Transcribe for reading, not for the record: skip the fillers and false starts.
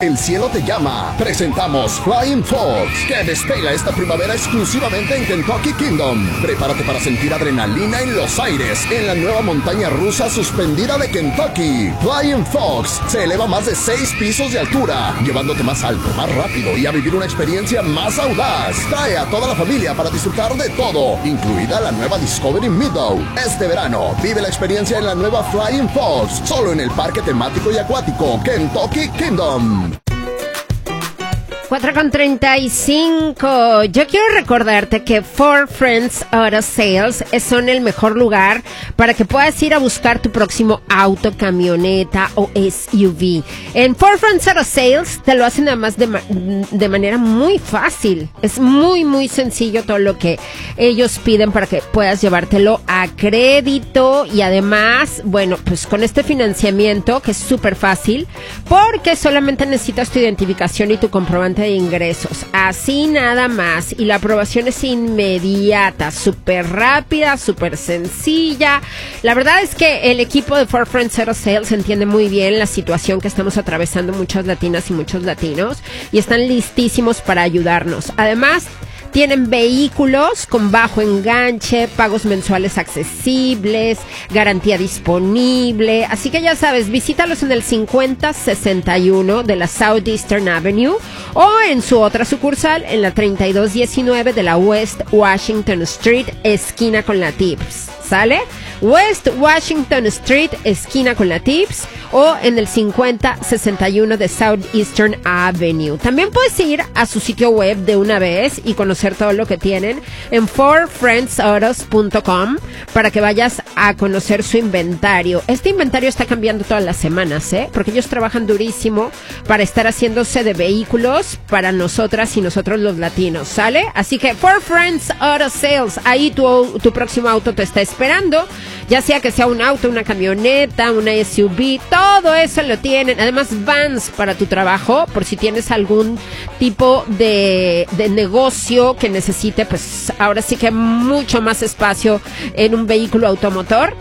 El cielo te llama. Presentamos Flying Fox, que despega esta primavera exclusivamente en Kentucky Kingdom. Prepárate para sentir adrenalina en los aires en la nueva montaña rusa suspendida de Kentucky. Flying Fox se eleva más de 6 pisos de altura, llevándote más alto, más rápido y a vivir una experiencia más audaz. Trae a toda la familia para disfrutar de todo, incluida la nueva Discovery Meadow. Este verano, vive la experiencia en la nueva Flying Fox, solo en el parque temático y acuático Kentucky Kingdom. 4:35. Yo quiero recordarte que For Friends Auto Sales son el mejor lugar para que puedas ir a buscar tu próximo auto, camioneta o SUV. En For Friends Auto Sales te lo hacen además de manera muy fácil. Es muy, muy sencillo todo lo que ellos piden para que puedas llevártelo a crédito. Y además, bueno, pues con este financiamiento que es súper fácil, porque solamente necesitas tu identificación y tu comprobante de ingresos, así nada más, y la aprobación es inmediata, súper rápida, súper sencilla. La verdad es que el equipo de For Friends Auto Sales entiende muy bien la situación que estamos atravesando muchas latinas y muchos latinos, y están listísimos para ayudarnos. Además, tienen vehículos con bajo enganche, pagos mensuales accesibles, garantía disponible. Así que ya sabes, visítalos en el 5061 de la Southeastern Avenue o en su otra sucursal en la 3219 de la West Washington Street, esquina con la Tips. ¿Sale? West Washington Street, esquina con la Tips, o en el 5061 de Southeastern Avenue. También puedes ir a su sitio web de una vez y conocer todo lo que tienen en forfriendsautos.com para que vayas a conocer su inventario. Este inventario está cambiando todas las semanas, porque ellos trabajan durísimo para estar haciéndose de vehículos para nosotras y nosotros los latinos, ¿sale? Así que For Friends Auto Sales, ahí tu próximo auto te está esperando, ya sea que sea un auto, una camioneta, una SUV, todo eso lo tienen. Además, vans para tu trabajo, por si tienes algún tipo de negocio que necesite, pues ahora sí que mucho más espacio en un vehículo automotor.